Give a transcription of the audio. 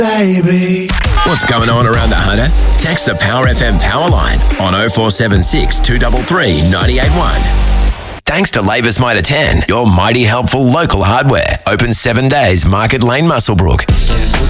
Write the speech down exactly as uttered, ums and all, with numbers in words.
baby. What's going on around the Hunter? Text the Power F M power line on oh four seven six, two three three, nine eight one. Thanks to Labour's Mitre ten, your mighty helpful local hardware. Open seven days, Market Lane, Muswellbrook.